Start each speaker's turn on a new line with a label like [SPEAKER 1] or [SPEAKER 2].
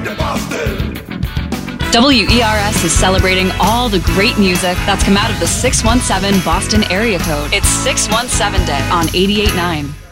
[SPEAKER 1] WERS is celebrating all the great music that's come out of the 617 Boston area code. It's 617 Day on 88.9.